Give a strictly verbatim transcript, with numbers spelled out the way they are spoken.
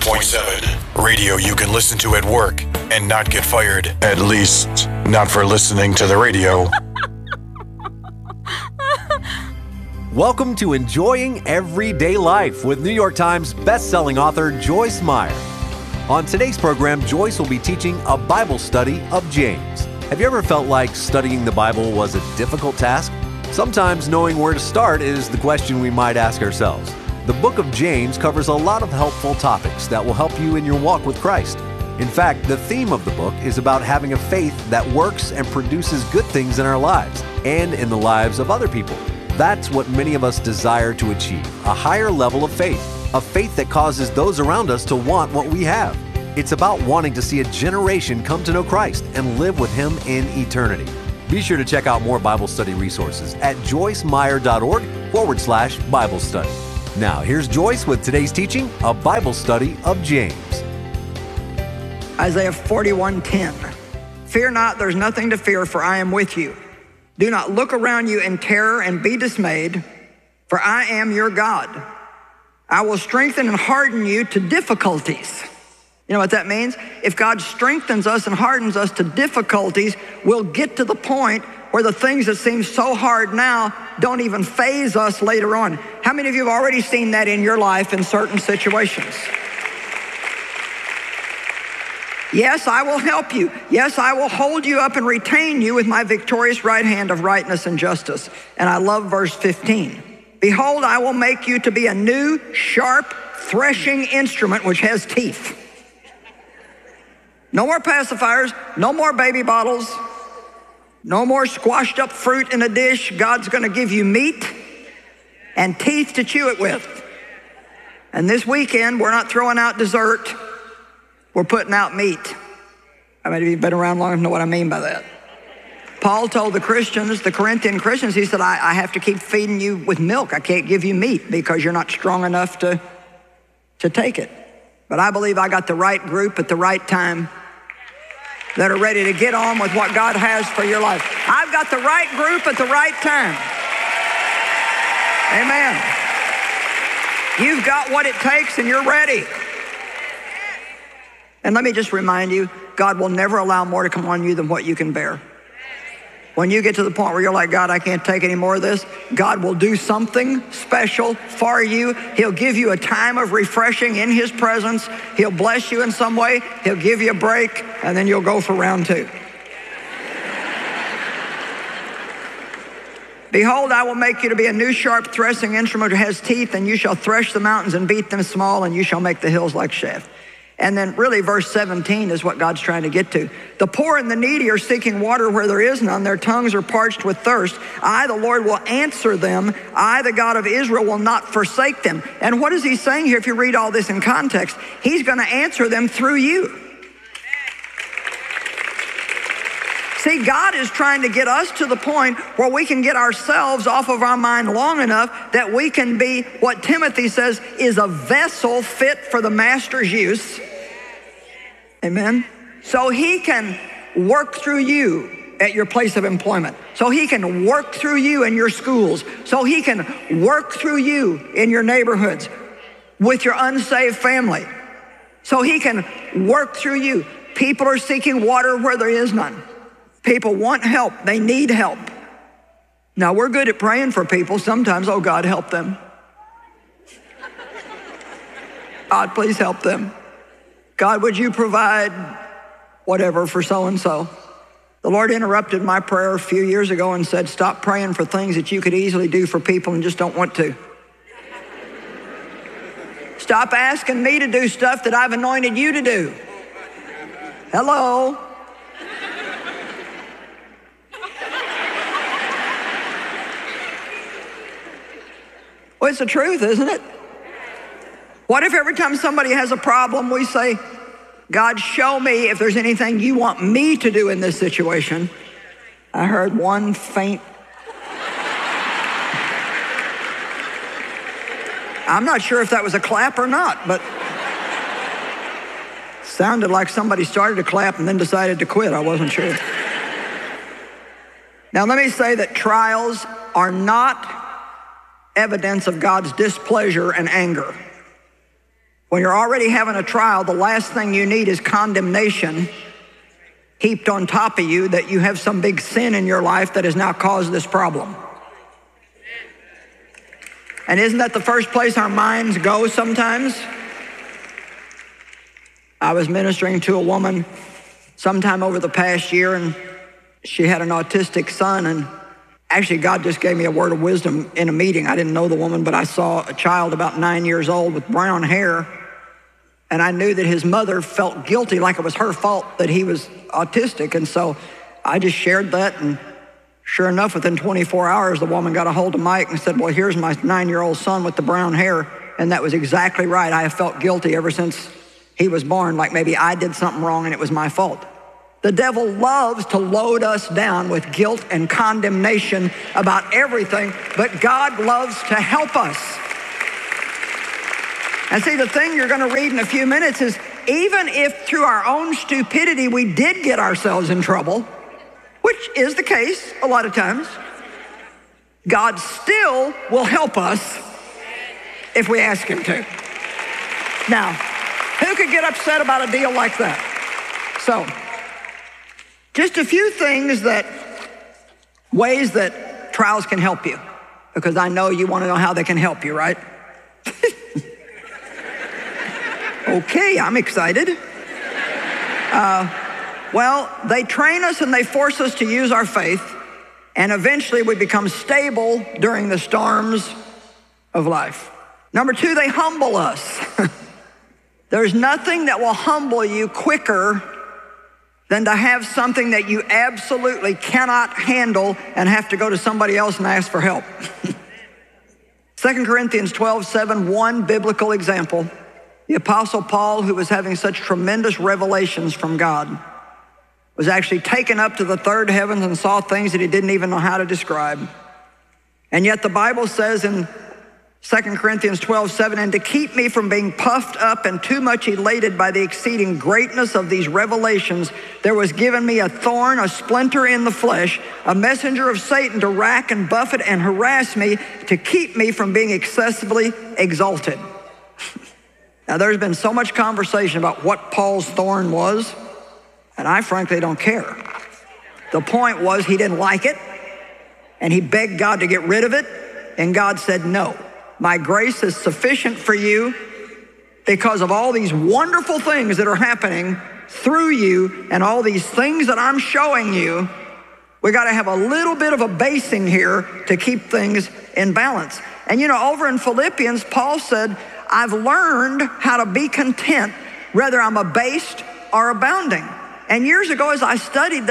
hundred point seven. Radio you can listen to at work and not get fired. At least, not for listening to the radio. Welcome to Enjoying Everyday Life with New York Times best-selling author Joyce Meyer. On today's program, Joyce will be teaching a Bible study of James. Have you ever felt like studying the Bible was a difficult task? Sometimes knowing where to start is the question we might ask ourselves. The book of James covers a lot of helpful topics that will help you in your walk with Christ. In fact, the theme of the book is about having a faith that works and produces good things in our lives and in the lives of other people. That's what many of us desire to achieve, a higher level of faith, a faith that causes those around us to want what we have. It's about wanting to see a generation come to know Christ and live with Him in eternity. Be sure to check out more Bible study resources at joycemeyer.org forward slash Bible study. Now, here's Joyce with today's teaching, a Bible study of James. Isaiah forty-one ten. Fear not, there's nothing to fear, for I am with you. Do not look around you in terror and be dismayed, for I am your God. I will strengthen and harden you to difficulties. You know what that means? If God strengthens us and hardens us to difficulties, we'll get to the point where the things that seem so hard now don't even faze us later on. How many of you have already seen that in your life in certain situations? Yes, I will help you. Yes, I will hold you up and retain you with my victorious right hand of rightness and justice. And I love verse fifteen. Behold, I will make you to be a new, sharp, threshing instrument which has teeth. No more pacifiers, no more baby bottles, no more squashed up fruit in a dish. God's going to give you meat and teeth to chew it with. And this weekend, we're not throwing out dessert. We're putting out meat. I mean, if you've been around long enough to know what I mean by that. Paul told the Christians, the Corinthian Christians, he said, I, I have to keep feeding you with milk. I can't give you meat because you're not strong enough to, to take it. But I believe I got the right group at the right time that are ready to get on with what God has for your life. I've got the right group at the right time. Amen. You've got what it takes and you're ready. And let me just remind you, God will never allow more to come on you than what you can bear. When you get to the point where you're like, God, I can't take any more of this, God will do something special for you. He'll give you a time of refreshing in His presence. He'll bless you in some way. He'll give you a break, and then you'll go for round two. Behold, I will make you to be a new sharp threshing instrument which has teeth, and you shall thresh the mountains and beat them small, and you shall make the hills like chaff. And then really verse seventeen is what God's trying to get to. The poor and the needy are seeking water where there is none. Their tongues are parched with thirst. I, the Lord, will answer them. I, the God of Israel, will not forsake them. And what is He saying here if you read all this in context? He's going to answer them through you. See, God is trying to get us to the point where we can get ourselves off of our mind long enough that we can be what Timothy says is a vessel fit for the master's use. Amen. So He can work through you at your place of employment. So He can work through you in your schools. So He can work through you in your neighborhoods with your unsaved family. So He can work through you. People are seeking water where there is none. People want help. They need help. Now, we're good at praying for people. Sometimes, oh, God, help them. God, please help them. God, would you provide whatever for so-and-so? The Lord interrupted my prayer a few years ago and said, stop praying for things that you could easily do for people and just don't want to. Stop asking me to do stuff that I've anointed you to do. Hello? Well, it's the truth, isn't it? What if every time somebody has a problem, we say, God, show me if there's anything you want me to do in this situation? I heard one faint. I'm not sure if that was a clap or not, but sounded like somebody started to clap and then decided to quit. I wasn't sure. Now, let me say that trials are not evidence of God's displeasure and anger. When you're already having a trial, the last thing you need is condemnation heaped on top of you that you have some big sin in your life that has now caused this problem. And isn't that the first place our minds go sometimes? I was ministering to a woman sometime over the past year, and she had an autistic son, and actually God just gave me a word of wisdom in a meeting. I didn't know the woman, but I saw a child about nine years old with brown hair, and I knew that his mother felt guilty, like it was her fault that he was autistic. And so I just shared that, and sure enough, within twenty-four hours, the woman got a hold of Mike and said, well, here's my nine-year-old son with the brown hair. And that was exactly right. I have felt guilty ever since he was born, like maybe I did something wrong and it was my fault. The devil loves to load us down with guilt and condemnation about everything, but God loves to help us. And see, the thing you're going to read in a few minutes is, even if through our own stupidity we did get ourselves in trouble, which is the case a lot of times, God still will help us if we ask him to. Now, who could get upset about a deal like that? So, just a few things that, ways that trials can help you, because I know you want to know how they can help you, right? Okay, I'm excited. Uh, well, they train us and they force us to use our faith, and eventually we become stable during the storms of life. Number two, they humble us. There's nothing that will humble you quicker than to have something that you absolutely cannot handle and have to go to somebody else and ask for help. Second Corinthians twelve seven, one biblical example. The Apostle Paul, who was having such tremendous revelations from God, was actually taken up to the third heavens and saw things that he didn't even know how to describe. And yet the Bible says in Second Corinthians twelve seven, and to keep me from being puffed up and too much elated by the exceeding greatness of these revelations, there was given me a thorn, a splinter in the flesh, a messenger of Satan to rack and buffet and harass me, to keep me from being excessively exalted. Now, there's been so much conversation about what Paul's thorn was, and I frankly don't care. The point was he didn't like it, and he begged God to get rid of it, and God said, no, my grace is sufficient for you because of all these wonderful things that are happening through you and all these things that I'm showing you. We got to have a little bit of a basing here to keep things in balance. And you know, over in Philippians, Paul said, I've learned how to be content, whether I'm abased or abounding. And years ago, as I studied